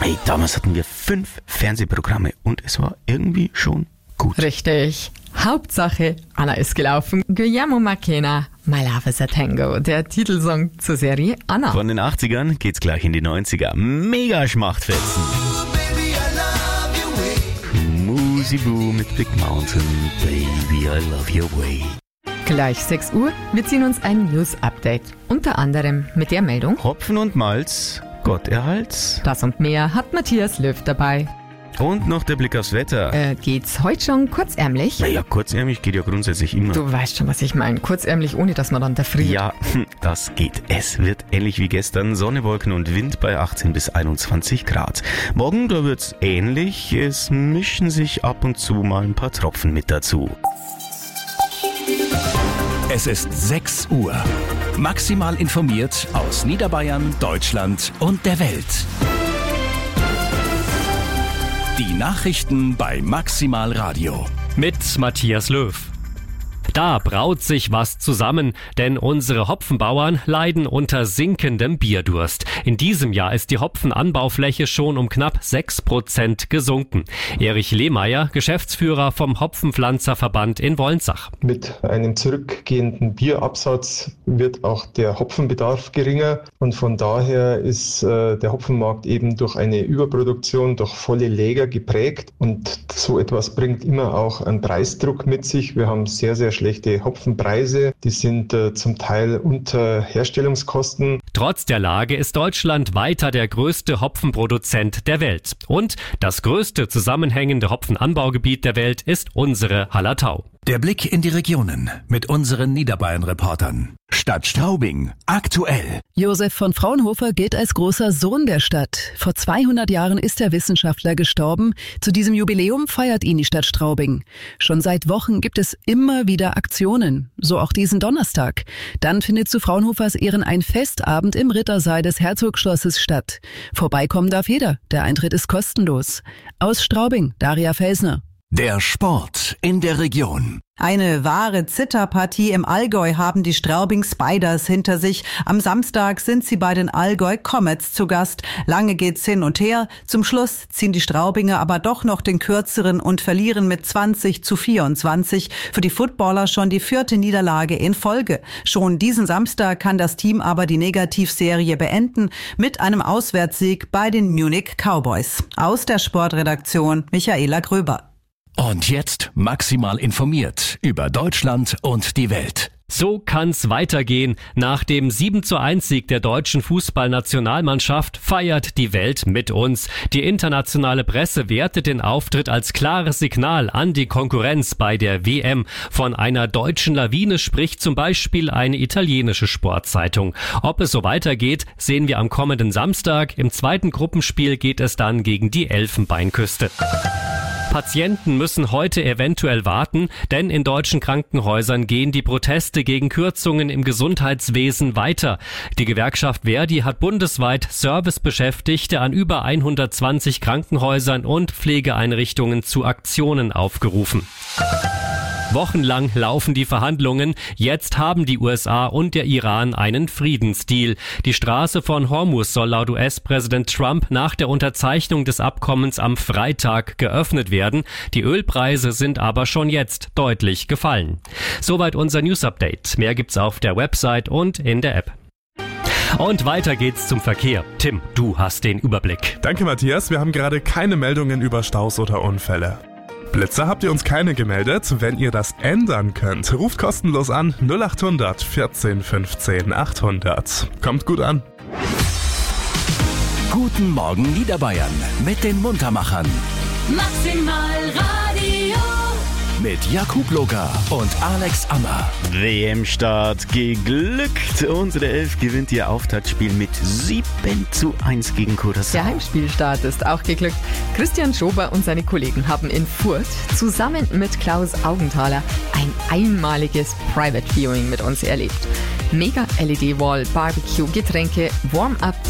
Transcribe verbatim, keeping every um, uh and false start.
Hey, damals hatten wir fünf Fernsehprogramme und es war irgendwie schon gut. Richtig. Hauptsache, Anna ist gelaufen. Guillermo Macena, My Love is a Tango, der Titelsong zur Serie Anna. Von den achtzigern geht's gleich in die neunziger. Mega Schmachtfetzen. Musibu mit Big Mountain, Baby, I love your way. Gleich sechs Uhr, wir ziehen uns ein News-Update. Unter anderem mit der Meldung: Hopfen und Malz, Gott erhalt's. Das und mehr hat Matthias Löw dabei. Und noch der Blick aufs Wetter. Äh, geht's heute schon kurzärmlich? Naja, kurzärmlich geht ja grundsätzlich immer. Du weißt schon, was ich meine. Kurzärmlich, ohne dass man dann da friert. Ja, das geht. Es wird ähnlich wie gestern. Sonne, Wolken und Wind bei achtzehn bis einundzwanzig Grad. Morgen, da wird's ähnlich. Es mischen sich ab und zu mal ein paar Tropfen mit dazu. Es ist sechs Uhr. Maximal informiert aus Niederbayern, Deutschland und der Welt. Die Nachrichten bei Maximal Radio. Mit Matthias Löw. Da braut sich was zusammen, denn unsere Hopfenbauern leiden unter sinkendem Bierdurst. In diesem Jahr ist die Hopfenanbaufläche schon um knapp sechs Prozent gesunken. Erich Lehmeier, Geschäftsführer vom Hopfenpflanzerverband in Wolnsach. Mit einem zurückgehenden Bierabsatz wird auch der Hopfenbedarf geringer und von daher ist äh, der Hopfenmarkt eben durch eine Überproduktion, durch volle Läger geprägt und so etwas bringt immer auch einen Preisdruck mit sich. Wir haben sehr, sehr schlechte Hopfenpreise, die sind äh, zum Teil unter Herstellungskosten. Trotz der Lage ist Deutschland weiter der größte Hopfenproduzent der Welt. Und das größte zusammenhängende Hopfenanbaugebiet der Welt ist unsere Hallertau. Der Blick in die Regionen mit unseren Niederbayern-Reportern. Stadt Straubing, aktuell. Josef von Fraunhofer gilt als großer Sohn der Stadt. Vor zweihundert Jahren ist der Wissenschaftler gestorben. Zu diesem Jubiläum feiert ihn die Stadt Straubing. Schon seit Wochen gibt es immer wieder Aktionen. So auch diesen Donnerstag. Dann findet zu Fraunhofers Ehren ein Festabend im Rittersaal des Herzogsschlosses statt. Vorbeikommen darf jeder. Der Eintritt ist kostenlos. Aus Straubing, Daria Felsner. Der Sport in der Region. Eine wahre Zitterpartie im Allgäu haben die Straubing Spiders hinter sich. Am Samstag sind sie bei den Allgäu Comets zu Gast. Lange geht's hin und her. Zum Schluss ziehen die Straubinger aber doch noch den kürzeren und verlieren mit zwanzig zu vierundzwanzig. Für die Footballer schon die vierte Niederlage in Folge. Schon diesen Samstag kann das Team aber die Negativserie beenden mit einem Auswärtssieg bei den Munich Cowboys. Aus der Sportredaktion Michaela Gröber. Und jetzt maximal informiert über Deutschland und die Welt. So kann's weitergehen. Nach dem sieben zu eins Sieg der deutschen Fußballnationalmannschaft feiert die Welt mit uns. Die internationale Presse wertet den Auftritt als klares Signal an die Konkurrenz bei der W M. Von einer deutschen Lawine spricht zum Beispiel eine italienische Sportzeitung. Ob es so weitergeht, sehen wir am kommenden Samstag. Im zweiten Gruppenspiel geht es dann gegen die Elfenbeinküste. Patienten müssen heute eventuell warten, denn in deutschen Krankenhäusern gehen die Proteste gegen Kürzungen im Gesundheitswesen weiter. Die Gewerkschaft Verdi hat bundesweit Servicebeschäftigte an über hundertzwanzig Krankenhäusern und Pflegeeinrichtungen zu Aktionen aufgerufen. Wochenlang laufen die Verhandlungen. Jetzt haben die U S A und der Iran einen Friedensdeal. Die Straße von Hormuz soll laut U S-Präsident Trump nach der Unterzeichnung des Abkommens am Freitag geöffnet werden. Die Ölpreise sind aber schon jetzt deutlich gefallen. Soweit unser News-Update. Mehr gibt's auf der Website und in der App. Und weiter geht's zum Verkehr. Tim, du hast den Überblick. Danke, Matthias. Wir haben gerade keine Meldungen über Staus oder Unfälle. Blitzer habt ihr uns keine gemeldet. Wenn ihr das ändern könnt, ruft kostenlos an null acht hundert vierzehn fünfzehn achthundert. Kommt gut an. Guten Morgen Niederbayern mit den Muntermachern. Maximal Radio. Mit Jakub Locker und Alex Ammer. W M-Start geglückt. Unsere Elf gewinnt ihr Auftaktspiel mit sieben zu eins gegen Curaçao. Der Heimspielstart ist auch geglückt. Christian Schober und seine Kollegen haben in Fürth zusammen mit Klaus Augenthaler ein einmaliges Private Viewing mit uns erlebt. Mega L E D-Wall, Barbecue, Getränke, Warm-up